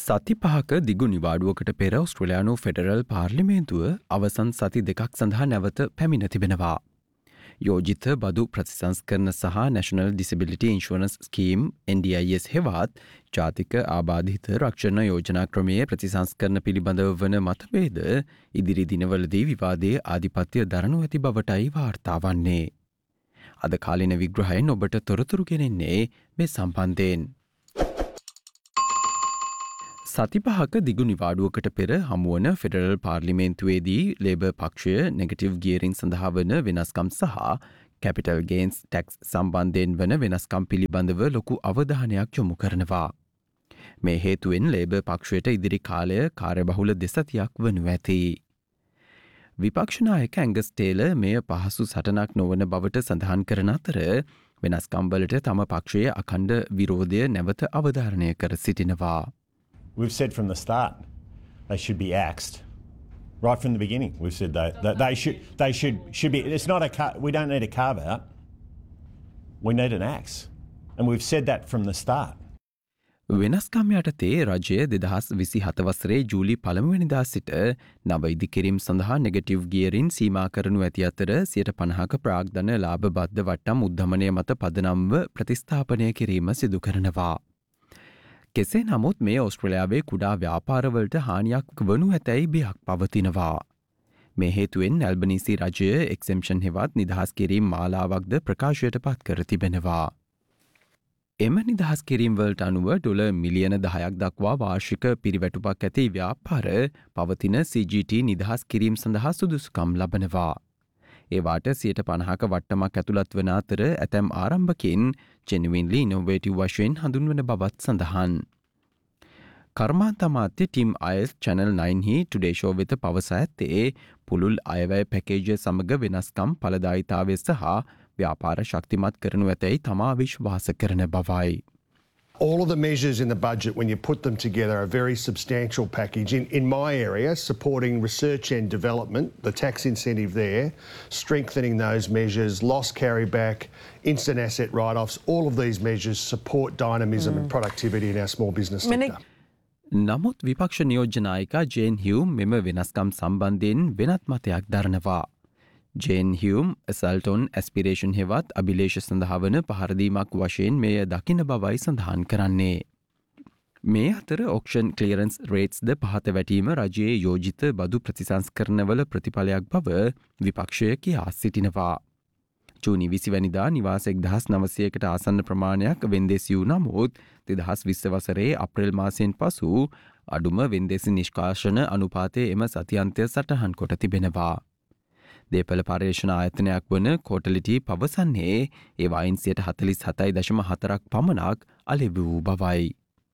සති පහක දිගු නිවාඩුවකට පෙර ඔස්ට්‍රේලියානු ෆෙඩරල් පාර්ලිමේන්තුව අවසන් සති දෙකක් සඳහා නැවත පැමිණ තිබෙනවා. යෝජිත බදු ප්‍රතිසංස්කරණ සහ නැශනල් ඩිසිබිලිටි ඉන්ශුවරන්ස් ස්කීම් NDIS හෙවත් ජාතික ආබාධිත රක්ෂණ යෝජනා ක්‍රමයේ ප්‍රතිසංස්කරණ පිළිබඳව වන මතභේද ඉදිරි දිනවලදී විවාදයේ ආධිපත්‍ය දරනු ඇති බවටයි වාර්තා වන්නේ. අද කාලින විග්‍රහයෙන් ඔබට තොරතුරු ගෙනෙන්නේ මේ සම්බන්ධයෙන්. සති පහක දිගු නිවාඩුවකට පෙර හමුවන ෆෙඩරල් පාර්ලිමේන්තුවේදී ලේබර් පක්ෂය නෙගටිව් ගියරින් සඳහා වන වෙනස්කම් සහ කැපිටල් ගේන්ස් ටැක්ස් සම්බන්ධයෙන් වන වෙනස්කම් පිළිබඳව ලොකු අවධානයක් යොමු කරනවා. මේ හේතුවෙන් ලේබර් පක්ෂයට ඉදිරි කාලය කාර්යබහුල දෙසතියක් වනු ඇති. විපක්ෂනායක ඇංගස් ටේලර් මෙය පහසු සටනක් නොවන බවට සඳහන් කරන අතර වෙනස්කම්වලට තම පක්ෂයේ අඛණ්ඩ විරෝධය නැවත අවධාරණය කර සිටිනවා. We've said from the start they should be axed. Right from the beginning, we've said that they should be. It's not we don't need a carve out. We need an axe, and we've said that from the start. වෙනස්කම් යටතේ රජය 2027 වසරේ ජූලි 1 වෙනිදා සිට නව ඉදිකිරීම් සඳහා negative ගියරින් සීමා කරනු ඇති අතර 50% ප්‍රාග්ධන ලාභ බද්ධ වට්ටම් උද්ධමනය මත පදනම්ව ප්‍රතිස්ථාපනය කිරීම සිදු කරනවා. කෙසේ නමුත් මේ ඔස්ට්‍රේලියාවේ කුඩා ව්‍යාපාරවලට හානියක් වනු ඇතැයි බියක් පවතිනවා. මේ හේතුවෙන් ඇල්බනීසි රජය එක්සෙම්ෂන් හෙවත් නිදහස් කිරීම් මාලාවක්ද ප්‍රකාශයට පත් කර තිබෙනවා. එම නිදහස් කිරීම්වලට අනුව ඩොලර් මිලියන 10ක් දක්වා වාර්ෂික පිරිවැටුපක් ඇති ව්‍යාපාර පවතින CGT නිදහස් කිරීම් සඳහා සුදුසුකම් ලබනවා. ඒවාට 50%ක වට්ටමක් ඇතුළත් වන අතර ඇතැම් ආරම්භකින් genuinely innovative වශයෙන් හඳුන්වන බවත් සඳහන්. කර්මාන්ත අමාත්‍ය ටිම් අයස් Channel 9 හි Today Show වෙත පවසා ඇත්තේ පුළුල් අයවැය පැකේජය සමග වෙනස්කම් ඵලදායීතාවය සහ ව්‍යාපාර ශක්තිමත් කරනු ඇතැයි තමා විශ්වාස කරන බවයි. All of the measures in the budget, when you put them together, are a very substantial package. In my area, supporting research and development, the tax incentive there, strengthening those measures, loss carryback, instant asset write-offs, all of these measures support dynamism and productivity in our small business sector. නමුත් විපක්ෂ නියෝජනායිකා Jane Hume මෙම වෙනස්කම් සම්බන්ධයෙන් වෙනත් මතයක් දරනවා. Jane Hume සල්ටොන් ඇස්පිරේෂන් හෙවත් අභිලේෂ සඳහා වන පහරදීමක් වශයෙන් මෙය දකින බවයි සඳහන් කරන්නේ. මේ අතර ඔක්ෂන් ක්ලියරන්ස් රේට්ස්ද පහත වැටීම රජයේ යෝජිත බදු ප්‍රතිසංස්කරණවල ප්‍රතිඵලයක් බව විපක්ෂය කියා සිටිනවා. ජූනි 20 වැනිදා නිවාස 1900කට ආසන්න ප්‍රමාණයක් වෙන්දෙසියු නමුත් 2020 වසරේ අප්‍රේල් මාසයෙන් පසු අඩුම වෙන්දෙසි නිෂ්කාශන අනුපාතය එම සතියන්තය සටහන් කොට තිබෙනවා. දේපල පර්යේෂණ ආයතනයක් වන කෝටලිටි පවසන්නේ ඒ වයින් 47.4ක් පමණක් අලෙවි වූ බවයි.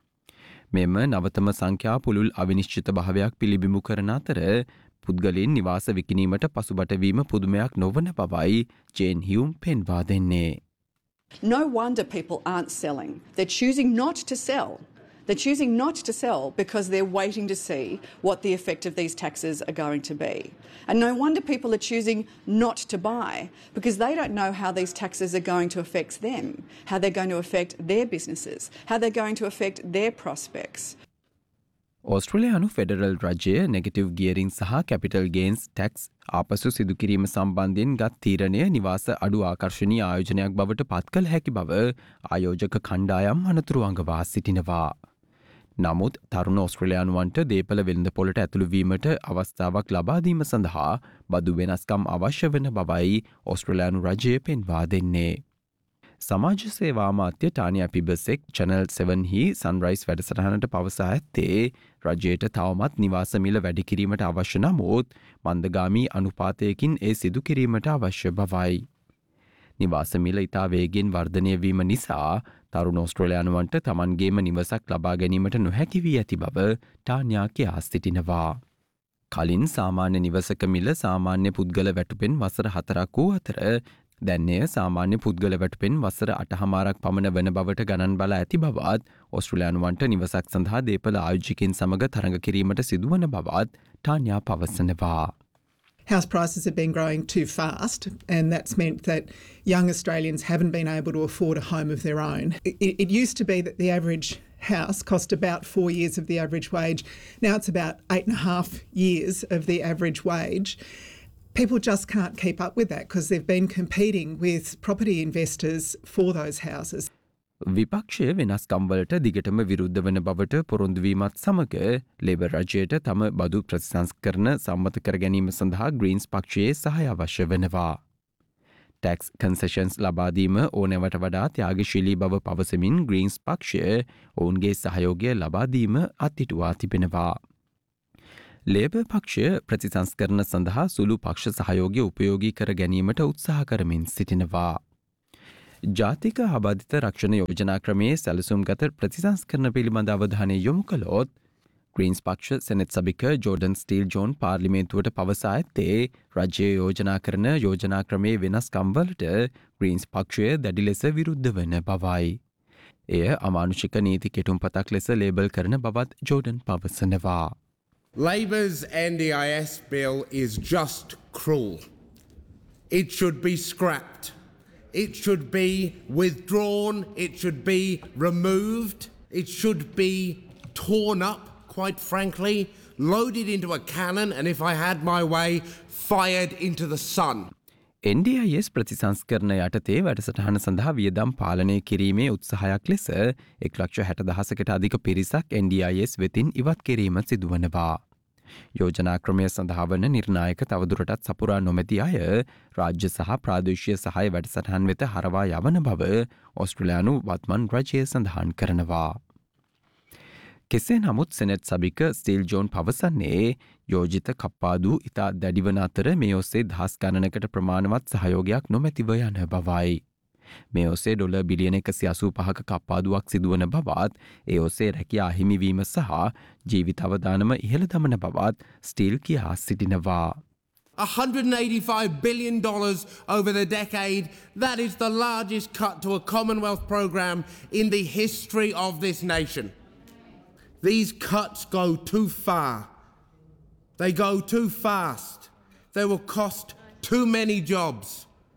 මෙම නවතම සංඛ්‍යා පුළුල් අවිනිශ්චිත භාවයක් පිළිබිඹු කරන අතර පුද්ගලයන් නිවාස විකිණීමට පසුබට වීම පුදුමයක් නොවන බවයි ජේන් හියුම් පෙන්වා දෙන්නේ. No wonder people aren't selling. They're choosing not to sell. They're choosing not to sell because they're waiting to see what the effect of these taxes are going to be. And no wonder people are choosing not to buy because they don't know how these taxes are going to affect them, how they're going to affect their businesses, how they're going to affect their prospects. ඔස්ට්‍රේලියානු federal රජය negative ගියරින් සහ capital gains tax ආපසු සිදු කිරීම සම්බන්ධයෙන් ගත් තීරණය නිවාස අඩු ආකර්ශනීය ආයෝජනයක් බවට පත් කළ හැකි බව ආයෝජක කණ්ඩායම් අනතුරු අඟවා සිටිනවා. නමුත් තරුණ ඔස්ට්‍රේලියානුවන්ට දේපල වෙළඳපොළට ඇතුළුවීමට අවස්ථාවක් ලබා දීම සඳහා බදු වෙනස්කම් අවශ්‍ය වන බවයි ඔස්ට්‍රේලියානු රජය පෙන්වා දෙන්නේ. සමාජ සේවා අමාත්‍ය ටානියා පිබසෙක් Channel 7 හි සන්රයිස් වැඩසටහනට පවසා ඇත්තේ රජයට තවමත් නිවාස මිල වැඩි කිරීමට අවශ්‍ය නමුත් මන්දගාමී අනුපාතයකින් ඒ සිදු කිරීමට අවශ්‍ය බවයි. නිවාස මිල ඉතා වේගෙන් වර්ධනය වීම නිසා තරුණ ඔස්ට්‍රේලියානුවන්ට තමන්ගේම නිවසක් ලබා ගැනීමට නොහැකි වී ඇති බව ටානියා කියා සිටිනවා. කලින් සාමාන්‍ය නිවසක මිල සාමාන්‍ය පුද්ගල වැටුපෙන් වසර 4ක් වූ අතර දැන් එය සාමාන්‍ය පුද්ගල වැටුපෙන් වසර 8.5ක් පමණ වන බවට ගණන් බලා ඇති බවත් ඔස්ට්‍රේලියානුවන්ට නිවසක් සඳහා දේපල ආයෝජකයන් සමග තරඟ කිරීමට සිදුවන බවත් ටානියා පවසනවා. House prices have been growing too fast, and that's meant that young Australians haven't been able to afford a home of their own. It used to be that the average house cost about 4 years of the average wage. Now it's about 8.5 years of the average wage. People just can't keep up with that because they've been competing with property investors for those houses. විපක්ෂය වෙනස්කම්වලට දිගටම විරුද්ධ වන බවට පොරොන්දුවීමත් සමග labour රජයට තම බදු ප්‍රතිසංස්කරණ සම්මත කර ගැනීම සඳහා ග්‍රීන්ස් පක්ෂයේ සහාය අවශ්‍ය වෙනවා. ටැක්ස් කන්සෙෂන්ස් ලබාදීම ඕනෑවට වඩා ත්‍යාගශීලී බව පවසමින් ග්‍රීන්ස් පක්ෂය ඔවුන්ගේ සහයෝගය ලබාදීම අත්හිටුවා තිබෙනවා. ලේබර් පක්ෂය ප්‍රතිසංස්කරණ සඳහා සුළු පක්ෂ සහයෝගය උපයෝගී කර ගැනීමට උත්සාහ කරමින් සිටිනවා. ජාතික ආබාධිත රක්ෂණ යෝජනා ක්‍රමයේ සැලසුම්ගත ප්‍රතිසංස්කරණ පිළිබඳ අවධානය යොමු කළොත් ග්‍රීන්ස් පක්ෂ සෙනෙට් සභික ජෝර්ඩන් ස්ටීල් ජෝන් පාර්ලිමේන්තුවට පවසා ඇත්තේ රජයේ යෝජනා කරන යෝජනා ක්‍රමයේ වෙනස්කම්වලට ග්‍රීන්ස් පක්ෂය දැඩි ලෙස විරුද්ධ වන බවයි. එය අමානුෂික නීති කෙටුම්පතක් ලෙස ලේබල් කරන බවත් ජෝර්ඩන් පවසනවා. Labor's NDIS bill is just cruel. It should be scrapped. It should be withdrawn. It should be removed. It should be torn up, quite frankly, loaded into a cannon, and if I had my way, fired into the sun. NDIS ප්‍රතිසංස්කරණ යටතේ වැඩසටහන සඳහා වියදම් පාලනය කිරීමේ උත්සාහයක් ලෙස 1,60,000කට අධික පිරිසක් NDIS වෙතින් ඉවත් කිරීම සිදුවනවා. යෝජනා ක්‍රමය සඳහා වන නිර්ණායක තවදුරටත් සපුරා නොමැති අය රාජ්‍ය සහ ප්‍රාදේශීය සහාය වැඩසටහන් වෙත හරවා යවන බව ඔස්ට්‍රේලියානු වත්මන් රජය සඳහන් කරනවා. කෙසේ නමුත් සෙනෙට් සභික ස්ටීල් ජෝන් පවසන්නේ යෝජිත කප්පාදු ඉතා දැඩිවන අතර මේ ඔස්සේ දහස් ගණනකට ප්‍රමාණවත් සහයෝගයක් නොමැතිව යන බවයි. මේ ඔස්සේ ඩොලර් බිලියන 185ක කප්පාදුවක් සිදුවන බවත් ඒ ඔස්සේ රැකියා අහිමිවීම සහ ජීවිත අවදානම ඉහළ දමන බවත් ස්ටීල් කියා සිටිනවා. $185 billion over the decade. That is the largest cut to a Commonwealth program in the history of this nation. These cuts go too far. They go too fast. They will cost too many jobs.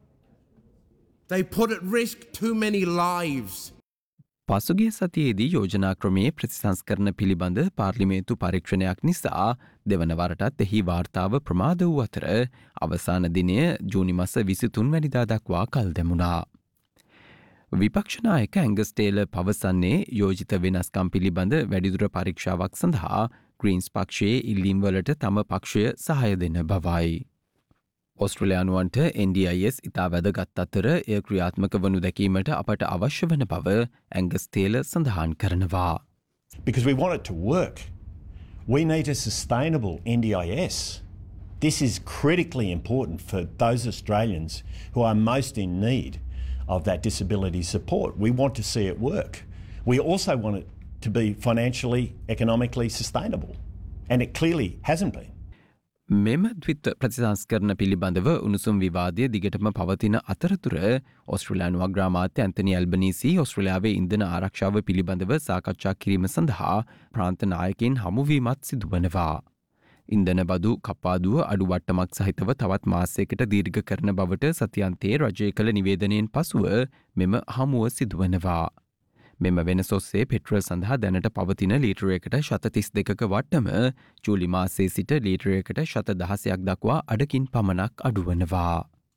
They put at risk too many lives. පසුගිය සතියේදී යෝජනා ක්‍රමයේ ප්‍රතිසංස්කරණ පිළිබඳ පාර්ලිමේන්තු පරීක්ෂණයක් නිසා දෙවන වරටත් එහි වාර්තාව ප්‍රමාද වූ අතර අවසාන දිනය ජූනි මාස 23 වැනිදා දක්වා කල් දැමුණා. විපක්ෂ නායක ඇංගස් ටේලර් පවසන්නේ යෝජිත වෙනස්කම් පිළිබඳ වැඩිදුර පරීක්ෂාවක් සඳහා ග්‍රීන්ස් පක්ෂයේ ඉල්ලීම් වලට තම පක්ෂය සහාය දෙන බවයි. ඔස්ට්‍රේලියානුවන්ට NDIS ඉතා වැදගත් අතර එය ක්‍රියාත්මක වනු දැකීමට අපට අවශ්‍ය වන බව ඇංගස් ටේලර් සඳහන් කරනවා. Because we want it to work. We need a sustainable NDIS. This is critically important for those Australians who are most in need of that disability support. We want to see it work. We also want it to be financially, economically sustainable. And it clearly hasn't been. මෙම ද්විත ප්‍රතිසංස්කරණ පිළිබඳව උණුසුම් විවාදය දිගටම පවතින අතරතුර ඔස්ට්‍රේලියානු අග්‍රාමාත්‍ය Anthony Albanese ඔස්ට්‍රේලියාවේ ඉන්ධන ආරක්ෂාව පිළිබඳව සාකච්ඡා කිරීම සඳහා ප්‍රාන්ත නායකයින් හමුවීමත් සිදුවනවා. ඉන්ධන බදු කප්පාදුව අඩු වට්ටමක් සහිතව තවත් මාසයකට දීර්ඝ කරන බවට සතියන්තයේ රජය කළ නිවේදනයෙන් පසුව මෙම හමුව සිදුවනවා. මෙම වෙනස ඔස්සේ පෙට්‍රල් සඳහා දැනට පවතින ලීටරයකට 32ක වට්ටම ජූලි මාසයේ සිට ලීටරයකට 16ක් දක්වා අඩකින් පමණක් අඩුවනවා.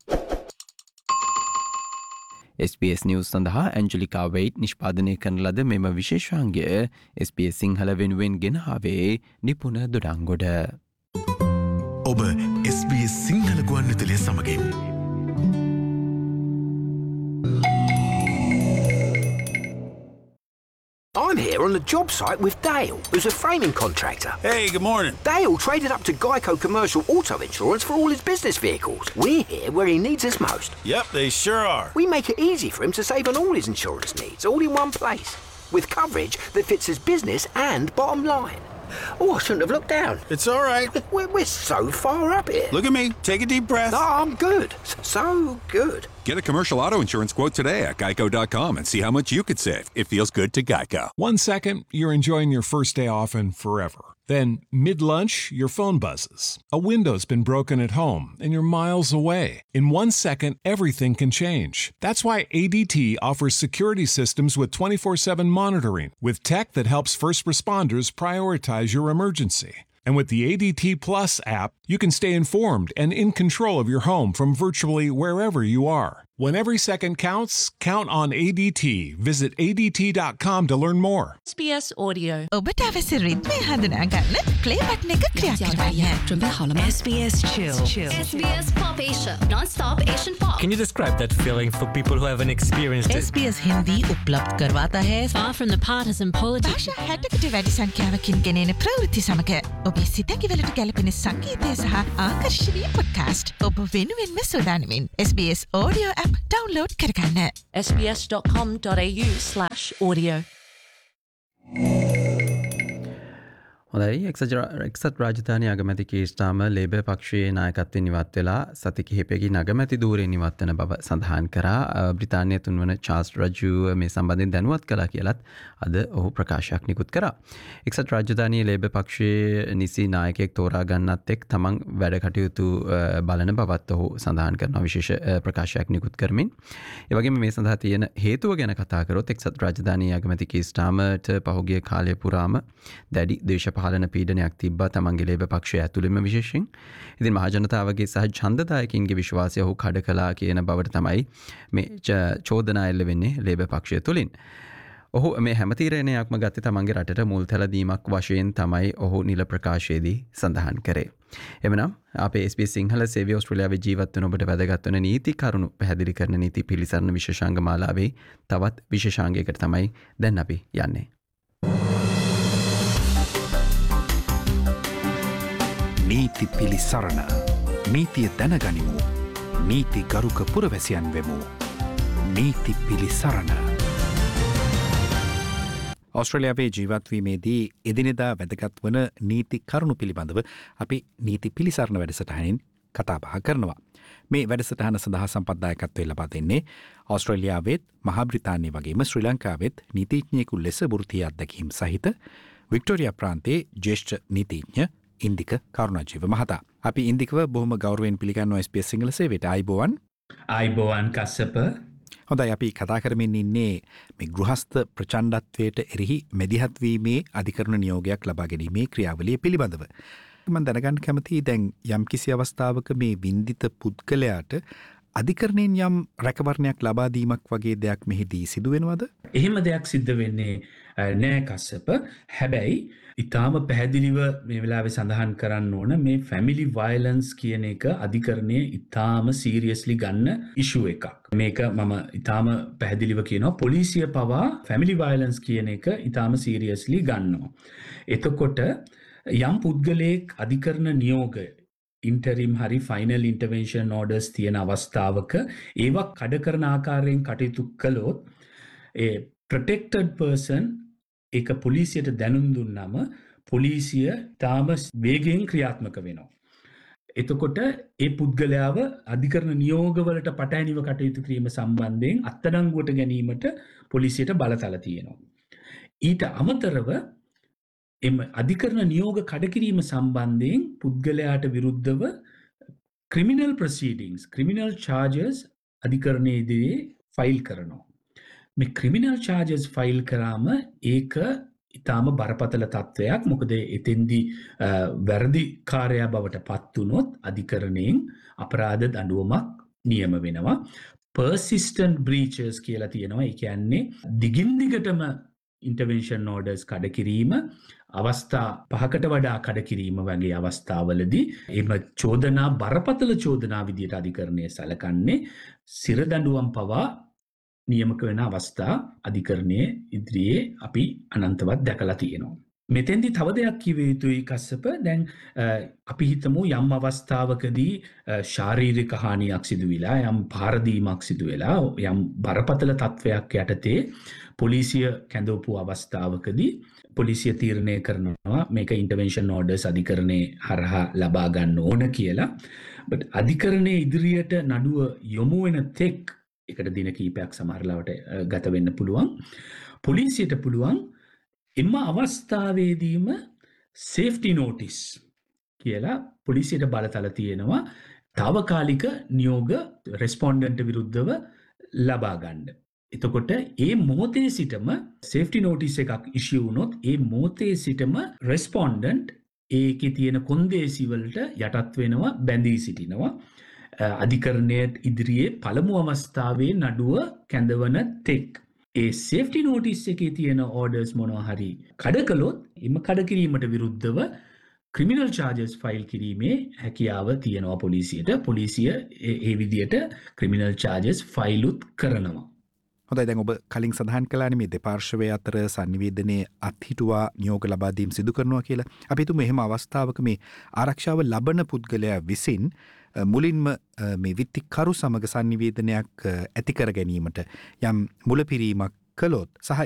SBS නිවුස් සඳහා ඇන්ජලිකා වෙයිට් නිෂ්පාදනය කරන ලද මෙම විශේෂාංගය SBS සිංහල වෙනුවෙන් ගෙනාවේ නිපුණ දොඩංගොඩ. ඔබ SBS සිංහල ගුවන්විදුලිය සමගින් I'm here on the job site with Dale, who's a framing contractor. Hey, good morning. Dale traded up to Geico Commercial Auto Insurance for all his business vehicles. We're here where he needs us most. Yep, they sure are. We make it easy for him to save on all his insurance needs, all in one place, with coverage that fits his business and bottom line. Oh, I shouldn't have looked down. It's all right. We're so far up here. Look at me. Take a deep breath. Oh, I'm good. So good. Get a commercial auto insurance quote today at geico.com and see how much you could save. It feels good to Geico. 1 second, you're enjoying your first day off and forever. Then, mid-lunch, your phone buzzes. A window's been broken at home, and you're miles away. In 1 second, everything can change. That's why ADT offers security systems with 24/7 monitoring, with tech that helps first responders prioritize your emergency. And with the ADT Plus app, you can stay informed and in control of your home from virtually wherever you are. When every second counts, count on ADT. Visit ADT.com to learn more. SBS Audio. ඔබට අවශ්‍ය රිද්මය හඳුනා ගන්න play button එක click කරන්න. 准备好了吗 SBS Chill. SBS Pop Asia. Non-stop Asian pop. Can you describe that feeling for people who haven't experienced it? SBS Hindi उपलब्ध करवाता है. Far from the partisan politics. भाषा 60කට වැඩි සංඛ්‍යාවකින් ගෙනෙන ප්‍රවෘත්ති සමග ඔබේ සිතැඟිවලට ගැලපෙන සංගීතය සහ ආකර්ශනීය පොඩ්කාස්ට් ඔබ වෙනුවෙන්ම සොදානමින් SBS Audio app download කරගන්න. sbs.com.au/audio. හොඳයි එක්සත් රාජධානය අගමැති කේස්ටාම ලේබ පක්ෂයේ නායකත්වයෙන් ඉවත් වෙලා සති කිහිපයකින් අගමැති ධූරයෙන් ඉවත් වෙන බව සඳහන් කරා. බ්‍රිතාන්‍ය තුන්වන චාල්ස් රජු මේ සම්බන්ධයෙන් දැනුවත් කළා කියලත් අද ඔහු ප්‍රකාශයක් නිකුත් කරා. එක්සත් රාජධානයේ ලේබ පක්ෂයේ නිසි නායකයෙක් තෝරා ගන්නත් එක් තමන් වැඩ කටයුතු බලන බවත් ඔහු සඳහන් කරනවා විශේෂ ප්‍රකාශයක් නිකුත් කරමින්. ඒ වගේම මේ සඳහා තියෙන හේතුව ගැන කතා කරොත් එක්සත් රාජධානයේ අගමැති කේස්ටාමට පහුගිය කාලය පුරාම දැඩි දේශපාලන පීඩනයක් තිබ්බා තමන්ගේ ලේබ පක්ෂය ඇතුළෙම විශේෂයෙන්. ඉතින් මහජනතාවගේ සහ ඡන්දදායකින්ගේ විශ්වාසය ඔහු කඩ කළා කියන බවට තමයි මේ චෝදනා එල්ල වෙන්නේ ලේබ පක්ෂය තුලින්. ඔහු මේ හැම තීරණයක්ම ගත්තේ තමන්ගේ රටට මුල් තැලදීමක් වශයෙන් තමයි ඔහු නිල ප්‍රකාශයේදී සඳහන් කරේ. එමනම් අපේ SBS සිංහල සේවය ඕස්ට්‍රේලියාවේ ජීවත් වන ඔබට වැදගත් වන නීති කරුණු පැහැදිලි කරන නීති පිළිසරණ විශේෂාංග මාලාවේ තවත් විශේෂාංගයකට තමයි දැන් අපි යන්නේ. නීති පිළිසරණ නීතිය දැනගනිමු නීති ගරුක පුරවැසියන් වෙමු නීති පිළිසරණ ඔස්ට්‍රේලියාවේ ජීවත්වීමේදී එදිනෙදා වැදගත් වන නීති කරුණු පිළිබඳව අපි නීති පිළිසරණ වැඩසටහනින් කතාබහ කරනවා. මේ වැඩසටහන සඳහා සම්පත්දායකත්වය ලබා දෙන්නේ ඔස්ට්‍රේලියාවෙත් මහා බ්‍රිතාන්‍ය වගේම ශ්‍රී ලංකාවෙත් නීතිඥයෙකු ලෙස වෘත්තීය අත්දැකීම් සහිත වික්ටෝරියා ප්‍රාන්තයේ ජ්‍යෙෂ්ඨ නීතිඥ ඉන්දික කරුණාජීව මහතා. අපි ඉන්දිකව බොහොම ගෞරවයෙන් පිළිගන්නවා SBS සිංහල සේවයට. ආයිබෝවන්. ආයිබෝවන් කස්සප. හොඳයි අපි කතා කරමින් ඉන්නේ මේ ගෘහස්ත ප්‍රචණ්ඩත්වයට එරෙහි මැදිහත් වීමේ අධිකරණ නියෝගයක් ලබා ගැනීමේ ක්‍රියාවලිය පිළිබඳව. මම දැනගන්න කැමතියි දැන් යම්කිසි අවස්ථාවක මේ වින්දිත පුද්ගලයාට අධිකරණයෙන් යම් රැකවරණයක් ලබා දීමක් වගේ දෙයක් මෙහිදී සිදු වෙනවද? එහෙම දෙයක් සිද්ධ වෙන්නේ නෑ කස්සප. හැබැයි ඉතාම පැහැදිලිව මේ වෙලාවේ සඳහන් කරන්න ඕන මේ ෆැමිලි වයලන්ස් කියන එක අධිකරණයේ ඉතාම සීරියස්ලි ගන්න ඉෂුව එකක්. මේක මම ඉතාම පැහැදිලිව කියනවා පොලිසිය පවා ෆැමිලි වයලන්ස් කියන එක ඉතාම සීරියස්ලි ගන්නවා. එතකොට යම් පුද්ගලයෙක් අධිකරණ නියෝගය ඉන්ටරිම් හරි ෆයිනල් ඉන්ටර්වෙන්ෂන් ඕඩර්ස් තියෙන අවස්ථාවක ඒවා කඩ කරන ආකාරයෙන් කටයුතු කළොත් ඒ ප්‍රොටෙක්ටඩ් පර්සන් ඒක පොලිසියට දැනුම් දුන්නම පොලිසිය තාම වේගයෙන් ක්‍රියාත්මක වෙනවා. එතකොට ඒ පුද්ගලයාව අධිකරණ නියෝගවලට පටහැනිව කටයුතු කිරීම සම්බන්ධයෙන් අත්අඩංගුවට ගැනීමට පොලිසියට බලතල තියෙනවා. ඊට අමතරව එම අධිකරණ නියෝග කඩකිරීම සම්බන්ධයෙන් පුද්ගලයාට විරුද්ධව ක්‍රිමිනල් ප්‍රොසීඩින්ග්ස් ක්‍රිමිනල් චාර්ජස් අධිකරණයේ ඉදිරියේ ෆයිල් කරනවා. මේ ක්‍රිමිනල් චාර්ජස් ෆයිල් කරාම ඒක ඉතාම බරපතල තත්ත්වයක්. මොකද එතෙන්දී වැරදිකාරයා බවට පත් වුණොත් අධිකරණයෙන් අපරාධ දඬුවමක් නියම වෙනවා. persistent breaches කියලා තියෙනවා. ඒ කියන්නේ දිගින් දිගටම ඉන්ටර්වෙන්ෂන් ඕඩර්ස් කඩකිරීම අවස්ථා 5කට වඩා කඩකිරීම වගේ අවස්ථාවලදී එම චෝදනා බරපතල චෝදනා විදියට අධිකරණය සැලකන්නේ සිරදඬුවම් පවා නියමක වෙන අවස්ථා අධිකරණයේ ඉදිරියේ අපි අනන්තවත් දැකලා තියෙනවා. මෙතෙන්දී තව දෙයක් කිව යුතුයි කස්සප. දැන් අපි හිතමු යම් අවස්ථාවකදී ශාරීරික හානියක් සිදු වෙලා යම් පාරදීමක් සිදු වෙලා යම් බරපතල තත්වයක් යටතේ පොලිසිය කැඳවපු අවස්ථාවකදී පොලිසිය තීරණය කරනවා මේක ඉන්ටර්වෙන්ෂන් ඕඩර්ස් අධිකරණයේ හරහා ලබා ගන්න ඕන කියලා. බට් අධිකරණයේ ඉදිරියට නඩුව යොමු වෙන තෙක් එකට දින කීපයක් සමහරලාවට ගත වෙන්න පුළුවන්. පොලිසියට පුළුවන් එම අවස්ථාවේදීම සේෆ්ටි නෝටිස් කියලා පොලිසියට බලතල තියෙනවා තාවකාලික නියෝග රෙස්පොන්ඩන්ට විරුද්ධව ලබා ගන්න. එතකොට ඒ මොහොතේ සිටම සේෆ්ටි නෝටිස් එකක් ඉෂියු වුණොත් ඒ මොහොතේ සිටම රෙස්පොන්ඩන්ට් ඒකේ තියෙන කොන්දේසි වලට යටත් වෙනවා බැඳී සිටිනවා. අධිකරණයට ඉදිරියේ පළමු අවස්ථාවේ නඩුව කැඳවන තෙක්. ඒ සේෆ්ටි නෝටිස් එකේ තියෙන ඕඩර්ස් මොනවා හරි කඩ කළොත් එම කඩ කිරීමට විරුද්ධව ක්‍රිමිනල් චාර්ජස් ෆයිල් කිරීමේ හැකියාව තියෙනවා පොලිසියට. පොලිසිය ඒ විදියට ක්‍රිමිනල් චාර්ජස් ෆයිලුත් කරනවා. හොඳයි දැන් ඔබ කලින් සඳහන් කළානේ මේ දෙපාර්ශ්වය අතර sannivedanaya අත්හිටුවා නියෝග ලබා දීම සිදු කරනවා කියලා. අපි හිතමු එහෙම අවස්ථාවක මේ ආරක්ෂාව ලබන පුද්ගලයා විසින් මුලින්ම මේ විත්තිකරු සමග sannivedanayak ඇති කර ගැනීමට යම් මුලපිරීමක් කළොත් සහ